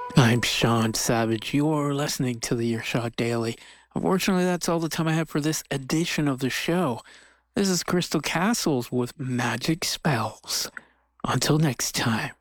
I'm Sean Savage. You are listening to the Earshot Daily. Unfortunately, that's all the time I have for this edition of the show. This is Crystal Castles with Magic Spells. Until next time.